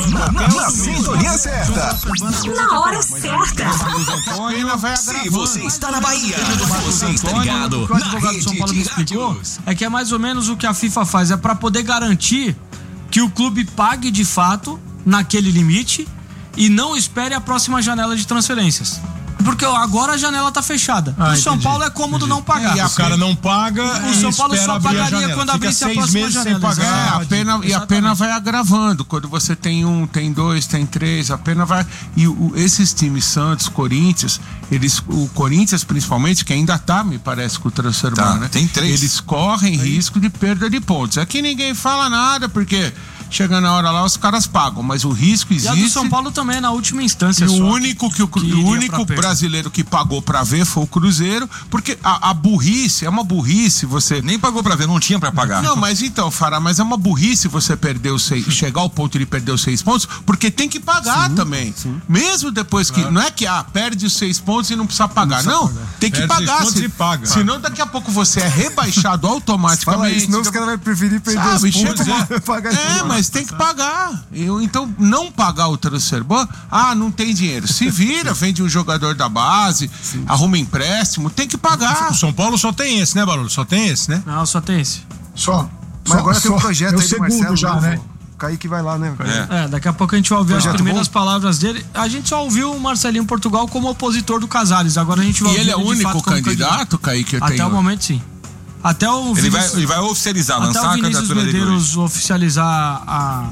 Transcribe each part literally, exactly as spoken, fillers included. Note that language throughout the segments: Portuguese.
Na, na, na sintonia certa. Na hora certa. Se você está na Bahia, você está ligado na rede São Paulo me explicou, é que é mais ou menos o que a FIFA faz, é para poder garantir que o clube pague de fato naquele limite e não espere a próxima janela de transferências. Porque agora a janela tá fechada. Ah, o São entendi, Paulo é cômodo entendi. não pagar. E a cara não paga. O São Paulo só pagaria quando abrisse a próxima janela. Pagar, é, a pena, e a pena vai agravando. Quando você tem um, tem dois, tem três, a pena vai. E o, esses times Santos, Corinthians, eles, o Corinthians principalmente, que ainda tá, me parece, com o transfer tá, né? Tem três. Eles correm Aí. risco de perda de pontos. Aqui ninguém fala nada, porque chega na hora lá, os caras pagam, mas o risco existe. E a do São Paulo também, na última instância. E só, o único, que o, que o único brasileiro que pagou pra ver foi o Cruzeiro, porque a, a burrice, é uma burrice você... Nem pagou pra ver, não tinha pra pagar. Não, mas então, Fará, mas é uma burrice você perder os seis, chegar ao ponto de perder os seis pontos, porque tem que pagar sim, também. Sim. Mesmo depois que... É. Não é que, ah, perde os seis pontos e não precisa pagar. Não, precisa não pagar. Tem que perde pagar. Se, e paga. Senão daqui a pouco você é rebaixado automaticamente. Senão os caras vão preferir perder sabe, os pontos e pagar. É, mas tem que pagar. Eu, então, não pagar o transfer ban, ah, não tem dinheiro. Se vira, vende um jogador da base, sim, arruma empréstimo, tem que pagar. O São Paulo só tem esse, né, Barulho? Só tem esse, né? Não, só tem esse. Só. Mas só, agora só, tem um projeto é o aí do segundo Marcelo já, né? O Kaique vai lá, né? É. é, daqui a pouco a gente vai ouvir projeto as primeiras bom? palavras dele. A gente só ouviu o Marcelinho Portugal como opositor do Casares. Agora a gente vai e ouvir ele é o único candidato, candidato, Kaique? Até tenho... o momento, sim. Até o ele, vai, ele vai oficializar, até lançar o Vinícius a candidatura Medeiros dele oficializar a,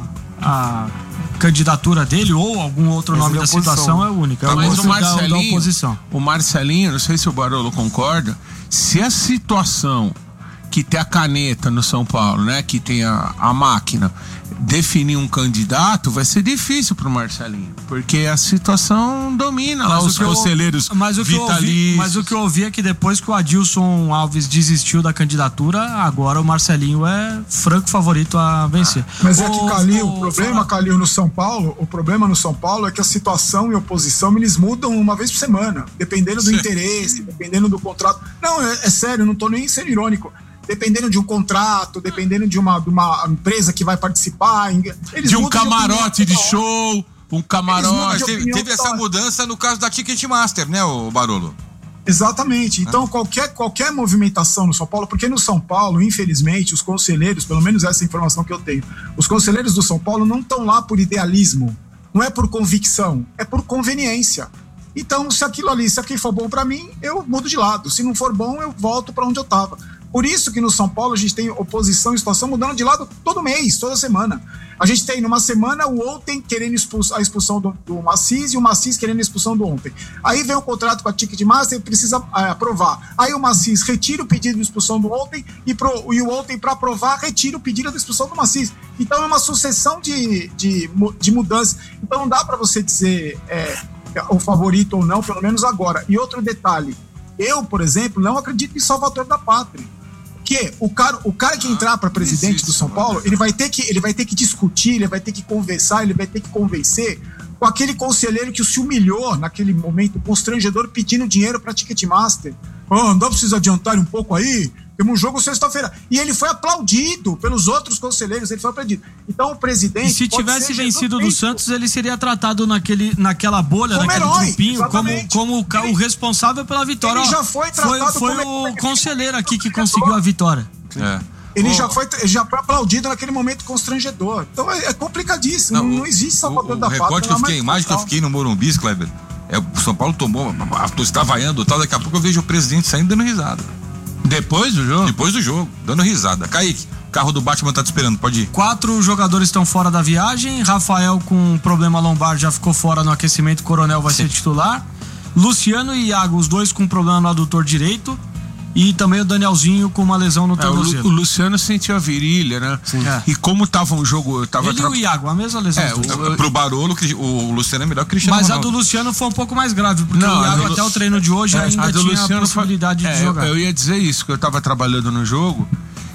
a candidatura dele ou algum outro mas nome da situação é o único. Tá, é mas o o Marcelinho, da, da oposição. o Marcelinho, não sei se o Barolo concorda, se a situação que tem a caneta no São Paulo, né, que tem a, a máquina, definir um candidato, vai ser difícil pro Marcelinho, porque a situação domina lá os conselheiros vitalícios. Mas o que eu ouvi é que depois que o Adilson Alves desistiu da candidatura, agora o Marcelinho é franco favorito a vencer. Mas é que, Calil, o problema, Calil, no São Paulo, o problema no São Paulo é que a situação e oposição, eles mudam uma vez por semana, dependendo do Sim. interesse, dependendo do contrato. Não, é, é sério, não tô nem sendo irônico. Dependendo de um contrato, dependendo de uma, de uma empresa que vai participar. Eles de um camarote de, de show, um camarote. Teve, teve essa mudança no caso da Ticketmaster, né, o Barolo? Exatamente. Então, ah. qualquer, qualquer movimentação no São Paulo, porque no São Paulo, infelizmente, os conselheiros, pelo menos essa informação que eu tenho, os conselheiros do São Paulo não estão lá por idealismo, não é por convicção, é por conveniência. Então, se aquilo ali, se aquilo for bom pra mim, eu mudo de lado. Se não for bom, eu volto pra onde eu tava. Por isso que no São Paulo a gente tem oposição e situação mudando de lado todo mês, toda semana. A gente tem numa semana o ontem querendo expulsar, a expulsão do, do Macis e o Macis querendo a expulsão do ontem. Aí vem o contrato com a Ticketmaster e precisa é, aprovar. Aí o Macis retira o pedido de expulsão do ontem e, pro, e o ontem, para aprovar, retira o pedido de expulsão do Macis. Então é uma sucessão de, de, de mudanças. Então não dá para você dizer é, o favorito ou não, pelo menos agora. E outro detalhe, eu, por exemplo, não acredito em Salvador da Pátria. Porque o cara, o cara que entrar para presidente existe, do São Paulo, ele vai ter que, ele vai ter que discutir, ele vai ter que conversar, ele vai ter que convencer com aquele conselheiro que se humilhou naquele momento constrangedor pedindo dinheiro para Ticketmaster. Oh, não precisa adiantar um pouco aí? Temos um jogo sexta-feira. E ele foi aplaudido pelos outros conselheiros, ele foi aplaudido. Então o presidente... E se tivesse vencido do Santos, ele seria tratado naquele, naquela bolha, como naquele herói, grupinho, como, como o, ele, o responsável pela vitória. Ele já foi tratado Foi, foi como o conselheiro aqui que conseguiu a vitória. É. Ele, oh. já foi, já foi aplaudido naquele momento constrangedor. Então é, é complicadíssimo. Não, não, não existe Salvador o, da Pátria. O recorte que eu fiquei, a imagem que eu fiquei no Morumbi, Kleber, é, o São Paulo tomou, a torcida tá vaiando tal, daqui a pouco eu vejo o presidente saindo dando risada. Depois do jogo? Depois do jogo, dando risada. Kaique, o carro do Batman tá te esperando, pode ir. Quatro jogadores estão fora da viagem. Rafael com problema lombar já ficou fora no aquecimento, Coronel vai Sim. ser titular. Luciano e Iago, os dois com problema no adutor direito. E também o Danielzinho com uma lesão no tornozelo. É, o, o Luciano sentiu a virilha, né? Sim. É. E como tava um jogo... Tava Ele tra... e o Iago, a mesma lesão. É, o, pro Barolo, o Luciano é melhor que o Cristiano Mas Ronaldo. a do Luciano foi um pouco mais grave, porque não, o Iago do... até o treino de hoje é, ainda a tinha Luciano a possibilidade foi... de é, jogar. Eu, eu ia dizer isso, que eu tava trabalhando no jogo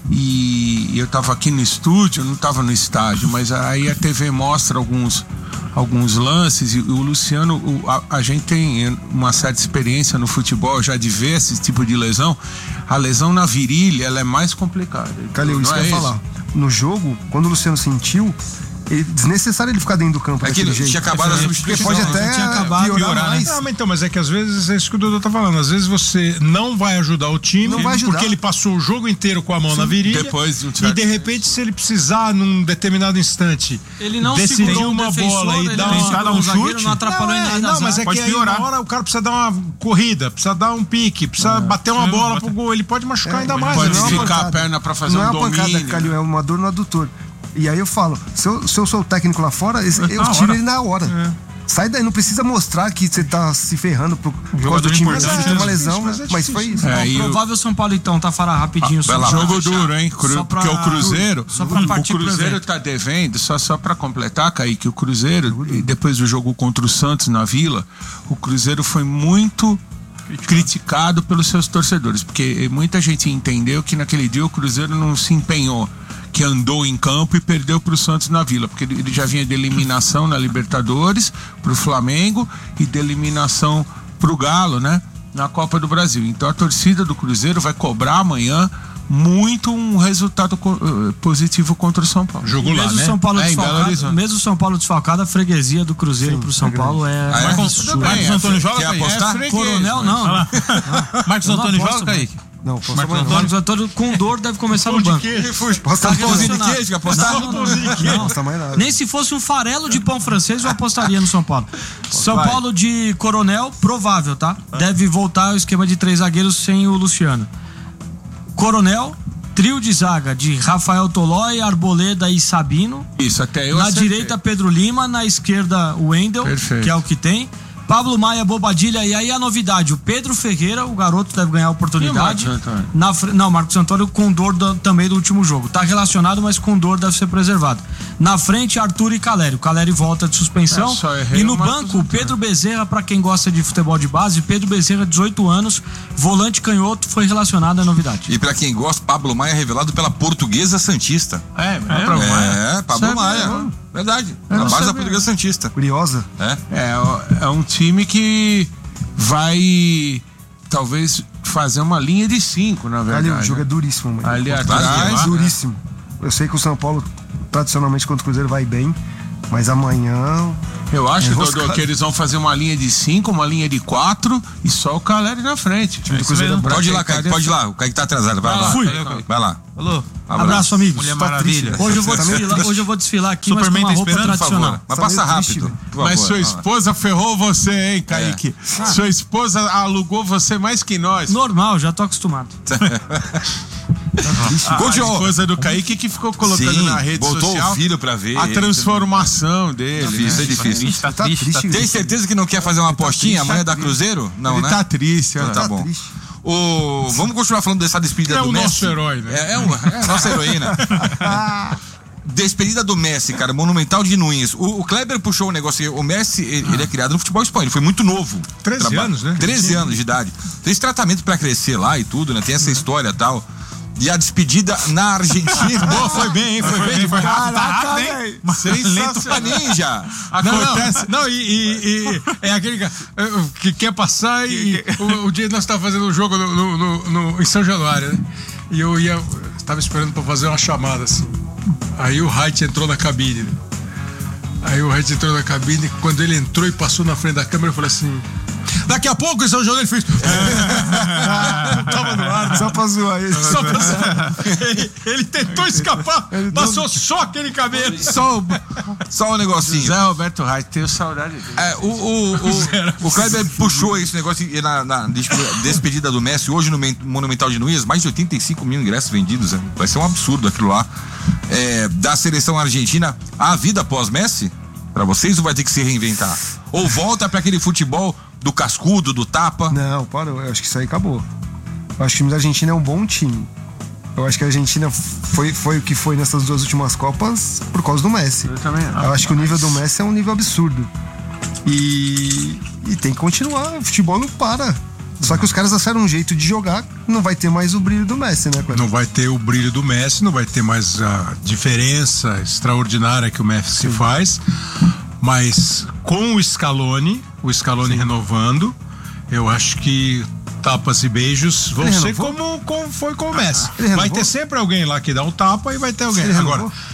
e eu tava aqui no estúdio, não tava no estádio, mas aí a T V mostra alguns... alguns lances e o Luciano, o, a, a gente tem uma certa experiência no futebol já de ver esse tipo de lesão. A lesão na virilha, ela é mais complicada. Calil, isso que eu ia falar. No jogo, quando o Luciano sentiu, ele, desnecessário ele ficar dentro do campo É que daquele ele jeito. tinha acabado a Porque substituição. pode né? até tinha acabado, piorar piorar, mais. Não, mas então, mas é que às vezes é isso que o Dodô tá falando. Às vezes você não vai ajudar o time, Não vai ajudar. porque ele passou o jogo inteiro com a mão na virilha. Depois de um e certo de repente, se ele precisar num determinado instante Ele não decidir segurou uma um defensor, bola e ele dar não uma, segurou dar um um zagueiro, chute, não atrapalhou não, em é, nada, não, mas é pode que aí piorar. na hora o cara precisa dar uma corrida, precisa dar um pique, precisa bater uma bola pro gol. Ele pode machucar ainda mais. Pode né? não é uma esticar a pancada. perna pra fazer Não é um uma pancada, domínio. Calil, é uma dor no adutor. E aí eu falo, se eu, se eu sou o técnico lá fora, esse- eu Na tiro hora. ele na hora. Sai daí, não precisa mostrar que você tá se ferrando por causa do jogador time. importante, Você tem uma é lesão, difícil, mas mas, é mas foi isso. É, Ó, e o- provável São Paulo, então, tá falar rapidinho vai lá. sobre Jogo duro, hein? Cru- Só pra- Porque o Cruzeiro. Só pra o partir pro Cruzeiro evento. tá devendo, só, só pra completar, Kaique, o Cruzeiro, e depois do jogo contra o Santos na Vila, o Cruzeiro foi muito criticado pelos seus torcedores, porque muita gente entendeu que naquele dia o Cruzeiro não se empenhou, que andou em campo e perdeu para o Santos na Vila, porque ele ele já vinha de eliminação na Libertadores para o Flamengo e de eliminação para o Galo, né, na Copa do Brasil. Então a torcida do Cruzeiro vai cobrar amanhã muito um resultado co- eh, positivo contra o São Paulo. Jogou lá, Mesmo né? São Paulo É, em Belo desfalcado, Horizonte. mesmo o São Paulo desfalcado, a freguesia do Cruzeiro pro São Paulo é Ah, é? um Marcos- absurdo. bem, Marcos é Antônio joga, fre- Kaique? é apostar? freguês, Coronel, mas- não. Marcos Eu não Antônio aposto, joga, velho. Kaique? Não, posso Marcos mais. Antônio. Marcos Antônio com dor deve começar no banco. Posso Tá tá Pãozinho de relacionado. queijo, que apostar? Não, não, não, Não, não. tá mais nada. Nem se fosse um farelo de pão francês eu apostaria no São Paulo. São Paulo de Coronel, provável, tá? Deve voltar ao esquema de três zagueiros sem o Luciano. Coronel, trio de zaga de Rafael Tolói, Arboleda e Sabino. Isso, até eu Na acertei. direita, Pedro Lima. Na esquerda, o Wendel, Perfeito. que é o que tem. Pablo Maia, Bobadilha. E aí a novidade, o Pedro Ferreira, o garoto deve ganhar a oportunidade. E o Marcos Antônio? Na fre- Não, Marcos Antônio com dor do- também do último jogo. Tá relacionado, mas com dor deve ser preservado. Na frente, Arthur e Caleri. O Caleri volta de suspensão. É, só errei E no o Marcos banco, o Pedro Bezerra, pra quem gosta de futebol de base, Pedro Bezerra, dezoito anos, volante canhoto, foi relacionado à novidade. E pra quem gosta, Pablo Maia revelado pela Portuguesa Santista. É, é, É, Pablo Sabe, Maia. não. Verdade. Eu Na não base da sabia. Portuguesa Santista. Curiosa. É. É, ó, é um time que vai talvez fazer uma linha de cinco, na Ali verdade. o jogo é né? duríssimo, mano. Ali Contra o atrás, Cruzeiro é né? duríssimo. Eu sei que o São Paulo, tradicionalmente, contra o Cruzeiro vai bem, mas amanhã. Eu acho, É Dodô, enroscado. que eles vão fazer uma linha de cinco, uma linha de quatro e só o Caleri na frente. O Cruzeiro é Pode ir lá, Pra Kaique, pode ir lá. O Kaique tá atrasado. Vai lá. Fui. Vai lá. Alô? Abraço, amigos. Mulher Tá Maravilha. triste. Hoje eu vou desfilar, hoje eu vou desfilar aqui, Superman mas com tá uma roupa esperando, por tradicional. Mas Tá passa meio triste, rápido. velho. por Mas favor. sua Vai lá. esposa ferrou você, hein, Kaique? Sua esposa alugou você mais que nós. Normal, já tô acostumado. A Continua. esposa do Kaique que ficou colocando Sim, na rede botou social o filho pra ver. a transformação dele. Difícil, né? é difícil. Tá Tá triste, tá triste. Tem certeza que não quer fazer uma apostinha amanhã da Cruzeiro? Não, Ele né? tá triste, Então olha. tá Tá bom. triste. O... Vamos continuar falando dessa despedida É do o Messi. nosso herói, né? É, é, um, é a nossa heroína. Despedida do Messi, cara, monumental de Nunes. O, o Kleber puxou um negócio. O Messi, ele, ele é criado no futebol espanhol. Ele foi muito novo. treze Traba- anos, né? treze anos de idade. Fez tratamento pra crescer lá e tudo, né? Tem essa história e tal. E a despedida na Argentina. Boa, foi bem, hein? Foi bem. Foi rápido. Caraca, velho. Lento pra ninja. Acontece. Não, não, e, e- e é aquele cara, eh, que quer passar e o, o dia que nós estávamos fazendo um jogo no, no- no- no- em São Januário, né? E eu ia, estava esperando para fazer uma chamada assim. Aí o Wright entrou na cabine, né? Aí o Wright entrou na cabine, quando ele entrou e passou na frente da câmera, eu falei assim: daqui a pouco esse é o jogo, ele fez. Tava no ar, né? Só pra zoar ele. Só pra... ele, ele tentou escapar, passou só aquele cabelo. Só, só um negocinho. Zé Roberto Reis, tenho saudade dele. É, o, o, o, o Kleber puxou esse negócio e na, na despedida do Messi, hoje no Monumental de Nunes, mais de oitenta e cinco mil ingressos vendidos. Né? Vai ser um absurdo aquilo lá. É, da seleção argentina, a vida pós-Messi, pra vocês, ou vai ter que se reinventar? Ou volta pra aquele futebol do cascudo, do tapa? Não, parou. Eu acho que isso aí acabou. Eu acho que o time da Argentina é um bom time. Eu acho que a Argentina foi, foi o que foi nessas duas últimas Copas por causa do Messi. Eu também acho. Eu acho que o nível do Messi é um nível absurdo. E, e tem que continuar. O futebol não para. Só que os caras acharam um jeito de jogar, não vai ter mais o brilho do Messi, né, Cleber? Não vai ter o brilho do Messi, não vai ter mais a diferença extraordinária que o Messi faz, mas com o Scaloni, o Scaloni renovando, eu acho que tapas e beijos vão Ele ser renovou? como, como foi com o Messi. Ele Vai renovou? ter sempre alguém lá que dá um tapa e vai ter alguém. Ele Agora, renovou?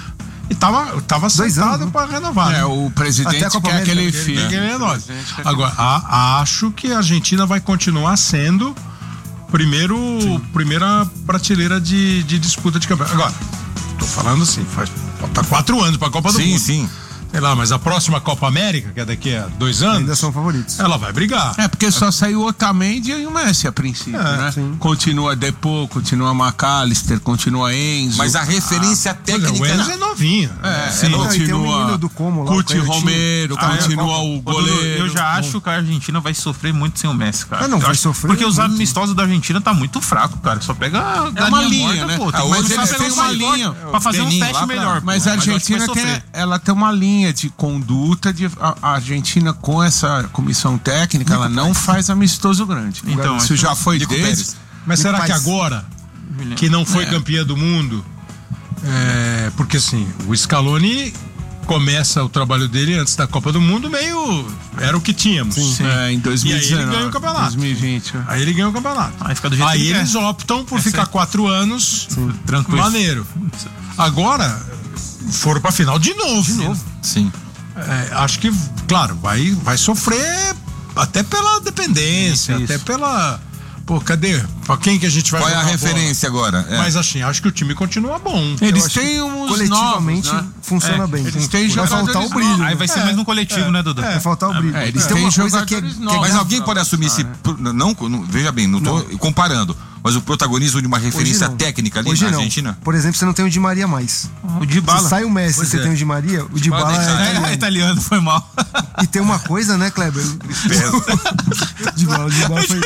E tava, tava sentado para renovar. É, né? o presidente Copa quer que ele América, fique. Quer que ele renove. Agora, a, acho que a Argentina vai continuar sendo primeiro, primeira prateleira de, de disputa de campeonato. Agora, tô falando assim, faz, falta quatro anos para a Copa do Sim, Mundo. sim. Sei lá, mas a próxima Copa América, que é daqui a dois anos, Ainda são favoritos. ela vai brigar. É, porque só saiu o Otamendi e o Messi a princípio, É, né? sim. Continua Depô, continua McAllister, continua Enzo. Mas a referência Pois é, técnica. o Enzo é novinho. É, Sim. Não, e tem o continua menino do Como lá, o Cuti Canhotinho. Romero, Ah, é, continua Copa. o Ô, Dudu, goleiro. eu já acho que a Argentina vai sofrer muito sem o Messi, cara. Ah, não, Eu vai acho- sofrer Porque os muito. amistosos da Argentina tá muito fraco, cara. Só pega a É uma galinha linha, morta, né? pô. Ah, Tem mas que eles fazer têm um uma side linha. pra fazer um Benin teste lá pra- melhor. Mas pô. a eu acho que vai Argentina tem, sofrer. ela tem uma linha de conduta de a, a Argentina com essa comissão técnica, ela não faz amistoso grande. Então, isso já foi Nico desde. Pérez. Mas será Mas- que agora, que não foi campeã do mundo, é, porque assim, o Scaloni começa o trabalho dele antes da Copa do Mundo meio, era o que tínhamos. É, em dois mil e E aí ele dezenove, ganha o campeonato. dois mil e vinte. Aí ele ganhou o campeonato. Aí fica do jeito Aí que ele eles quer. optam por É ficar certo. quatro anos Tranquilo. maneiro. Agora, foram pra final de novo. De novo. Sim. É, acho que, claro, vai, vai sofrer até pela dependência, Isso, até isso. pela. Pô, cadê? Pra quem que a gente vai Qual é a jogar referência agora? bola? É. Mas assim, acho que o time continua bom. Eles acho têm uns Coletivamente novos, né? funciona É, bem. eles têm Vai faltar o jogadores brilho. novos. Aí vai ser mais no coletivo, né, Dudu? Vai faltar o brilho. É, eles Tem têm uma coisa que é, jogadores que é novos. Mas gra- alguém pode assumir esse. Não, não, veja bem, não tô comparando. Mas o protagonismo de uma referência Hoje não. técnica ali Hoje na não. Argentina? Por exemplo, você não tem o Di Maria mais. O Dybala. Se sai o Messi e Pois você é. tem o Di Maria, o Dybala Dybala é é- É, italiano. italiano, foi mal. E tem uma coisa, né, Kleber? Dybala, o Dybala foi...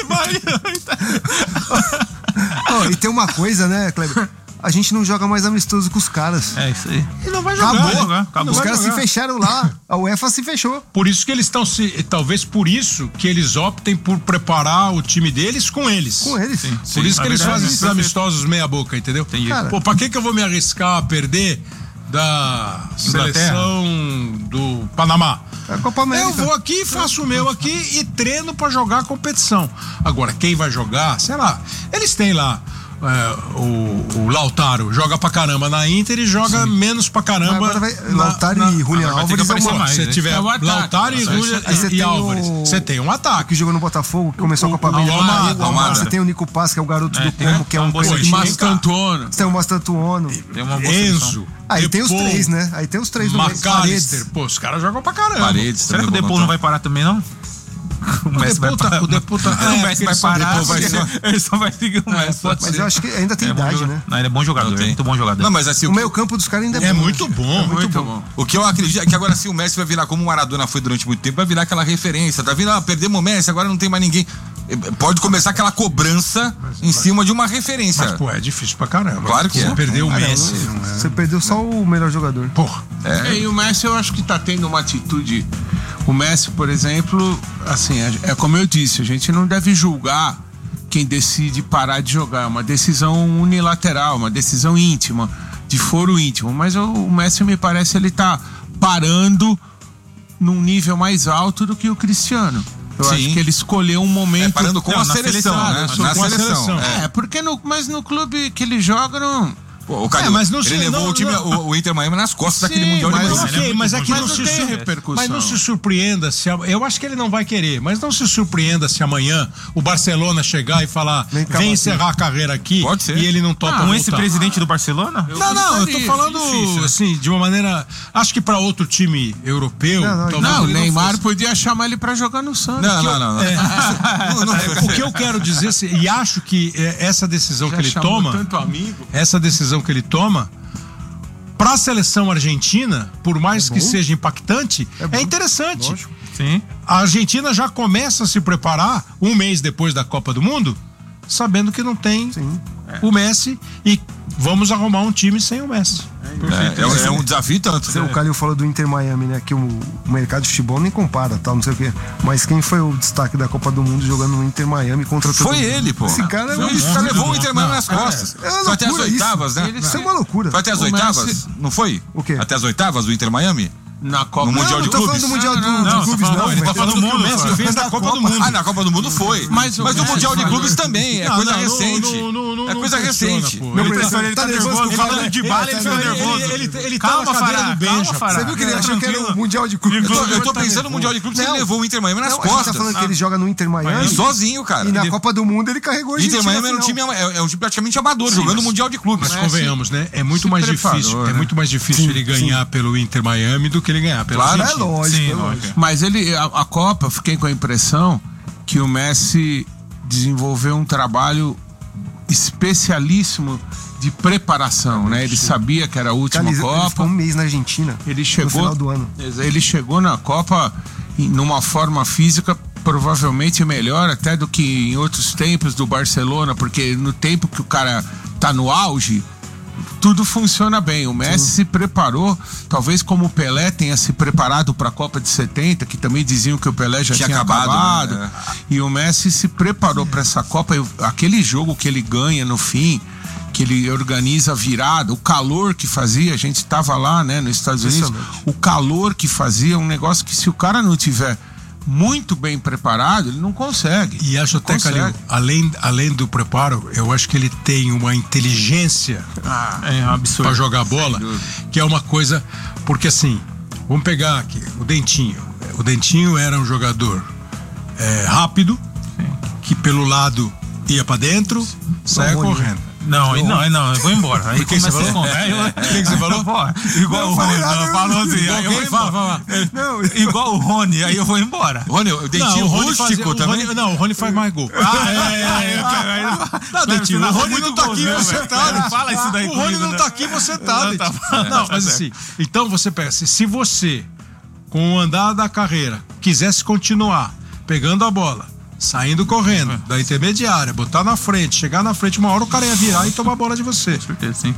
Ó, e tem uma coisa, né, Kleber? A gente não joga mais amistoso com os caras. É isso aí. E não vai jogar. Acabou. né? jogar, acabou. Os Vai caras jogar. se fecharam lá. A UEFA se fechou. Por isso que eles estão se. Talvez por isso que eles optem por preparar o time deles com eles. Com eles. Por Sim, isso na que eles verdade, fazem isso esses é amistosos meia-boca, entendeu? Entendi. Cara, Pô, pra que, que eu vou me arriscar a perder da seleção do Panamá? É a Copa América. Eu vou aqui, faço o meu aqui e treino pra jogar a competição. Agora, quem vai jogar, sei lá, eles têm lá. é, o, o Lautaro joga pra caramba na Inter e joga menos pra caramba. Agora vai, na- Lautaro na- e Julian agora vai ter que Álvares é aparecer uma... mais. Se né? tiver É o ataque. Lautaro e, Julian- Aí você e tem Álvares, o- você tem um ataque. que jogou no Botafogo, que começou O- a Copa o América. Almada, Almada. Você tem o Nico Paz, que é o garoto É, do tem- Como, que é tá um um coisa bom de time. Mastantuono. Você tem o Mastantuono. Tem uma boa Enzo. seleção. Aí tem os Depô, três, né? Aí tem os três no meio. McAllister. Paredes. Pô, os caras jogam pra caramba. Paredes Será que o também Depô vou não botar. vai parar também, não? O Messi vai Depô tá- parar. o Depô tá- O é, Messi vai porque parar. Depô vai porque ser- Ele só vai seguir o Messi. pode Mas eu acho que ainda tem É bom idade, jogador. né? Não, ele é bom jogador, Não é tem. muito bom jogador. Não, mas assim, O o, meio campo dos caras ainda É bom, muito né? bom. Muito Muito bom. bom. o que eu acredito é que agora sim o Messi vai virar como o Maradona foi durante muito tempo, vai virar aquela referência. Tá vindo, ah, perdemos o Messi, agora não tem mais ninguém. Pode começar aquela cobrança em cima de uma referência. Mas, pô, é difícil pra caramba. Claro que Você é. perdeu o Ah, não, Messi. não é? Você perdeu só o melhor jogador. Porra. É, e o Messi eu acho que tá tendo uma atitude. O Messi, por exemplo, assim, é, é como eu disse, a gente não deve julgar quem decide parar de jogar. É uma decisão unilateral, uma decisão íntima, de foro íntimo. Mas o, o Messi, me parece, ele tá parando num nível mais alto do que o Cristiano. Eu Sim. acho que ele escolheu um momento. É, parando com Não, a na seleção, seleção, né? né? Na Com a seleção. seleção. É. É, porque no, mas no clube que ele joga não. Pô, o cara, É, mas não ele se- levou não- o time, não- o, o Inter Miami nas costas daquele Sim, Mundial de mas- Brasil. Ok, Ele é mas muito é que bom não jogador. se Mas não tem sur- repercussão. Mas não se surpreenda se. a- Eu acho que ele não vai querer, mas não se surpreenda se amanhã o Barcelona chegar e falar: Vem cá, vem Marquinhos." encerrar a carreira aqui Pode ser. e ele não topa. Com esse voltar. presidente do Barcelona? Não, não, eu tô gostaria, falando difícil. assim, de uma maneira. Acho que pra outro time europeu. Não, não, talvez Não, o ele Neymar fosse. podia chamar ele pra jogar no Santos. Não, não, não. não. É. Não, não. O que eu quero dizer, assim, e acho que é, essa decisão Já que ele chamou toma. tanto amigo. essa decisão que ele toma para a seleção argentina, por mais que seja impactante, é, interessante. Sim. A Argentina já começa a se preparar um mês depois da Copa do Mundo, sabendo que não tem Sim. o Messi e vamos arrumar um time sem o Messi. É, é, é um desafio tanto. O Calil falou do Inter Miami, né? Que o, o mercado de futebol nem compara, tal, não sei o quê. Mas quem foi o destaque da Copa do Mundo jogando no Inter Miami contra todo Foi mundo? ele, pô. Esse cara é Foi um isso, monstro. levou o Inter Miami nas costas. É uma Foi até as loucura isso. oitavas, né? Isso é uma loucura. Foi até as O oitavas? Messi- Não foi? O quê? Até as oitavas do Inter Miami? Na Copa No Mundial Não, de não tô Clubes? falando do Mundial do, Não, de não, Clubes, você tá não. falando- mas- tá falando do que o Messi fez na Copa do Mundo. Ah, na Copa do Mundo foi. Mas o Mas o Messi Mundial de falou- Clubes também. É Não, coisa não, no- recente. no- no- no- É no coisa coisa recente. Pô. Não Ele, pressiona, ele tá tá nervoso nervoso, com o falando Fará. de bala, ele É, fica tá nervoso. ele, ele, ele Calma, tá na cadeira Fará, do calma, Benja. Fará. Você viu que ele É, achou que era tranquilo. o Mundial de Clubes? Eu tô, eu tô Tá pensando no nervoso. Mundial de Clubes, ele Não. levou o Inter Miami nas Não, a gente costas. tá falando que ele joga no Inter Miami. E sozinho, cara. E na Ele- Copa do Mundo ele carregou a Inter Argentina Miami era um na time, final. é, é um time praticamente amador, jogando o Mundial de Clubes. Mas convenhamos, né? É muito se mais preparou, difícil. né? É muito mais difícil ele ganhar pelo Inter Miami do que ele ganhar pelo Claro, É Argentina. lógico, Sim, é lógico. lógico. Mas ele, a, a Copa, eu fiquei com a impressão que o Messi desenvolveu um trabalho especialíssimo de preparação, né? Ele sabia que era a última Cara, ele- ele Copa. ficou um mês na Argentina. Ele No chegou, final do ano. ele chegou na Copa em- numa forma física provavelmente melhor até do que em outros tempos do Barcelona, porque no tempo que o cara tá no auge, tudo funciona bem. O Messi se preparou, talvez como o Pelé tenha se preparado para a Copa de setenta, que também diziam que o Pelé já tinha, Tinha acabado, acabado. né? E o Messi se preparou para essa Copa. Eu- Aquele jogo que ele ganha no fim, que ele organiza a virada, o calor que fazia, a gente estava lá, né, nos Estados Unidos, o calor que fazia, um negócio que se o cara não tiver muito bem preparado, ele não consegue. E acho Não até, consegue. Calil, além, além do preparo, eu acho que ele tem uma inteligência É um absurdo. para jogar bola, que é uma coisa. Porque assim, vamos pegar aqui o Dentinho. O Dentinho era um jogador é, rápido, que pelo lado ia para dentro, saia Rony. correndo. Não, aí não, aí não, eu vou embora. Aí O que que você começa falou? a contar. O que que você falou? Pô, igual o Rony, não, falou assim, aí eu vou Alguém fala, embora. fala. Não, Igual o Rony, aí eu vou embora. Rony, o dentinho Não, o Rony rústico fazia- o também. Rony- não, o Rony faz mais gol. Ah, é, é, é. Não, Dentinho, o Rony não tá aqui, golzinho, você velho. tá. Não fala isso daí O Rony comigo, não né? tá aqui, você tá, Não, tá Dentinho. bom. Não, Tá mas certo. assim, então você pensa, se você, com o andar da carreira, quisesse continuar pegando a bola, saindo correndo da intermediária, botar na frente, chegar na frente, uma hora o cara ia virar e tomar a bola de você. Certeza, sim.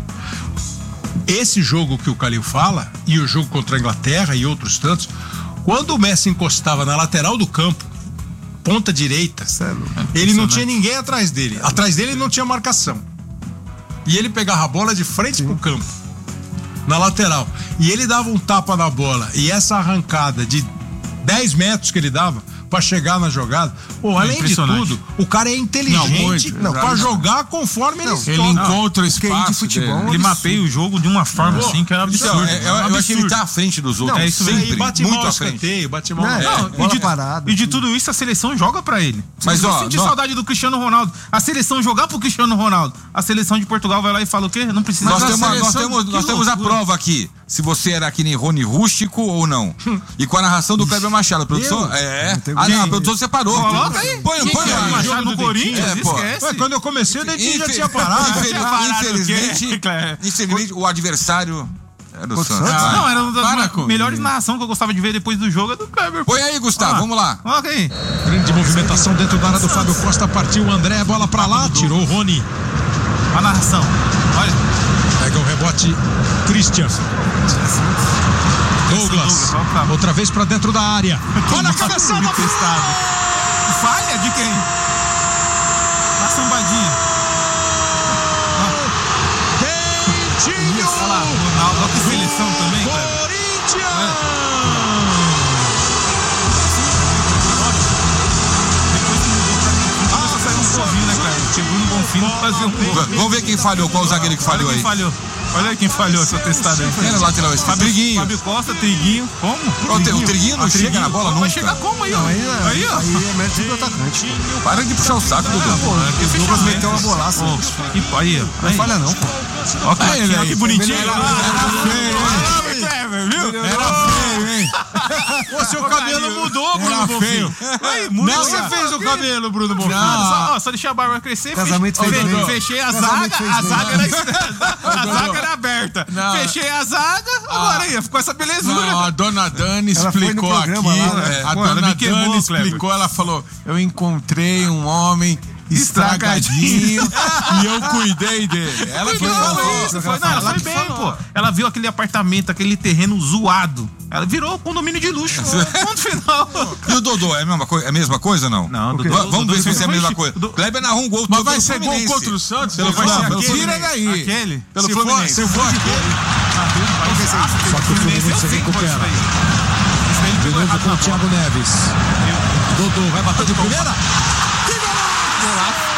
Esse jogo que o Calil fala, e o jogo contra a Inglaterra e outros tantos, quando o Messi encostava na lateral do campo, ponta direita, ele não tinha ninguém atrás dele. Atrás dele não tinha marcação. E ele pegava a bola de frente pro campo, na lateral. E ele dava um tapa na bola. E essa arrancada de dez metros que ele dava pra chegar na jogada, pô, além de impressionante. tudo, o cara é inteligente Não, muito. pra jogar conforme ele Ele toca. encontra o Quem de espaço futebol dele. Ele mapeia o jogo de uma forma assim que é Então, absurdo. é, eu, eu acho que ele tá à frente dos outros. é isso E sempre, bate muito mal à o frente. escanteio, bate mal. Não, É. não, e, bola de, parada, e de tudo isso a seleção joga pra ele. Mas, Se ó, você sentir nó- saudade do Cristiano Ronaldo, a seleção jogar pro Cristiano Ronaldo, a seleção de Portugal vai lá e fala o quê? Não precisa. Nós a temos, nós seleção- temos, que nós temos a loucura. prova aqui. Se você era que nem Rony Rústico ou não. E com a narração do Kleber Machado. A produção. É. tenho Ah, não, a quem? produção separou. Coloca aí. Põe, Quem põe que é? aí. Machado no Corinthians? É, pô. Esquece. Ué, quando eu comecei, o Dentinho já Infe- tinha parado. Infeliz- Tinha parado, Infelizmente, o quê? infelizmente, o adversário era o Santos. Santos? Vai. Não, era uma das Para ma- comigo. melhores narração que eu gostava de ver depois do jogo é do Kleber. Põe aí, Gustavo, Ah, vamos lá. Coloca aí. Grande movimentação dentro da área do Fábio Costa. Partiu o André, bola pra lá, tirou o Rony. A narração. Olha. Pega o rebote, Christian. Douglas, Douglas, olha o cara. outra vez pra dentro da área. Olha a cabeçada. Testado. Falha de quem? A sambadinha. Dentinho. Olha lá, Ronaldo. Olha que seleção também, cara. Corinthians. Ah, saiu um golzinho, né, cara? Chegou no Bonfim pra fazer um gol. V- Vamos ver quem falhou, qual o zagueiro que Olha falhou quem aí. falhou. Olha aí quem falhou essa testada aí. Quem era o lateral esse? Fábio, Triguinho. Fábio Costa, Triguinho. Como? O Tri- o Triguinho não Ah, chega na bola Vai nunca. chegar como aí, ó? Aí, é- Aí, ó. aí é mérito do atacante. Para de puxar o saco, Dudu. O Douglas meteu uma bolaça. Pô, que- aí, ó. Não falha não, pô. Ó que, Aí, ó aí. que bonitinho. Era Kleber, viu? Era feio, hein? Pô, seu cabelo mudou, Bruno Era Bonfim. feio. Aí, muda Não, essa- você fez o cabelo, Bruno Bonfim. Só, ó, só deixei a barba crescer. Casamento fechei, fez fe- bem. fechei a Casamento zaga, fez a bem. zaga era, a zaga era aberta. Não. Fechei a zaga, agora aí, ficou essa belezura. Não, a dona Dani Ela foi no explicou aqui. programa lá, né? A Pô, ela dona me queimou, Dani Kleber. explicou, ela falou: eu encontrei um homem estragadinho e eu cuidei dele. Ela que Não, falou. isso, foi, não, ela foi bem, pô. Ela viu aquele apartamento, aquele terreno zoado. Ela virou condomínio de luxo. Ponto final. E o Dodô, é a mesma coisa, é a mesma coisa ou não? Não, Va- Dodô- Vamos Dodô ver se é a foi- mesma coisa. Dodô- Kleber narrou um gol Mas todo vai pelo ser gol Fluminense. contra o Santos? Pelo Não, Fluminense. pelo Aquele- Tira daí. Aquele? Pelo Se Fluminense. for, se for aquele. Só que o Fluminense recupera. De novo com o Thiago Neves. Dodô vai bater de primeira.